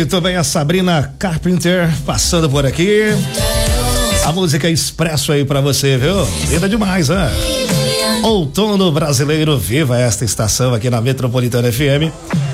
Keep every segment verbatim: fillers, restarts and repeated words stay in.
Muito bem, a Sabrina Carpenter passando por aqui. A música Expresso aí pra você, viu? Linda demais, né? Outono brasileiro, viva esta estação aqui na Metropolitana F M.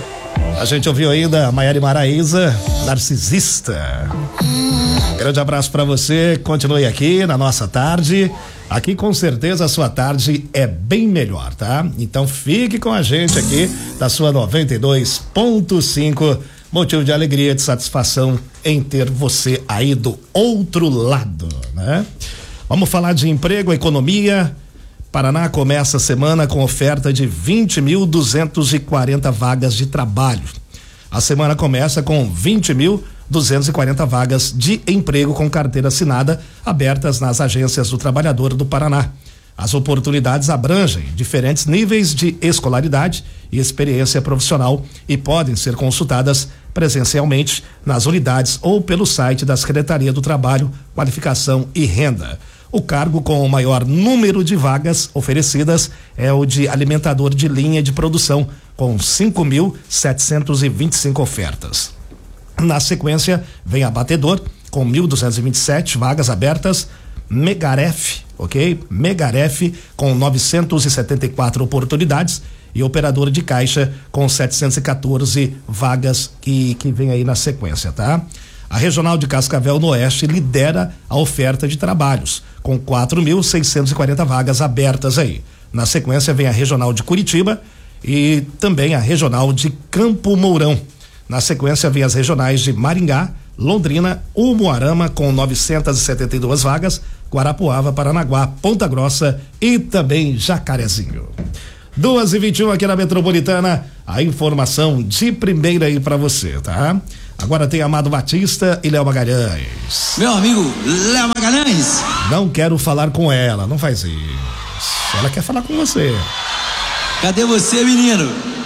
A gente ouviu ainda a Maiara Maraíza, Narcisista. Grande abraço pra você, continue aqui na nossa tarde. Aqui com certeza a sua tarde é bem melhor, tá? Então fique com a gente aqui da sua noventa e dois ponto cinco. Motivo de alegria, de satisfação em ter você aí do outro lado, né? Vamos falar de emprego, economia. Paraná começa a semana com oferta de vinte mil duzentos e quarenta vagas de trabalho. A semana começa com vinte mil duzentos e quarenta vagas de emprego com carteira assinada abertas nas agências do trabalhador do Paraná. As oportunidades abrangem diferentes níveis de escolaridade e experiência profissional e podem ser consultadas presencialmente nas unidades ou pelo site da Secretaria do Trabalho, Qualificação e Renda. O cargo com o maior número de vagas oferecidas é o de alimentador de linha de produção, com cinco mil setecentos e vinte e cinco ofertas. Na sequência, vem abatedor, com mil duzentos e vinte e sete vagas abertas, Megaref, ok? Megaref, com novecentos e setenta e quatro oportunidades, e operador de caixa, com setecentos e quatorze vagas que, que vem aí na sequência, tá? A Regional de Cascavel no Oeste lidera a oferta de trabalhos, com quatro mil seiscentos e quarenta vagas abertas aí. Na sequência vem a Regional de Curitiba e também a Regional de Campo Mourão. Na sequência vem as regionais de Maringá, Londrina, Umuarama com novecentos e setenta e duas vagas, Guarapuava, Paranaguá, Ponta Grossa e também Jacarezinho. duas e vinte e um aqui na Metropolitana, a informação de primeira aí pra você, tá? Agora tem Amado Batista e Léo Magalhães. Meu amigo Léo Magalhães. Não quero falar com ela, não faz isso. Ela quer falar com você. Cadê você, menino?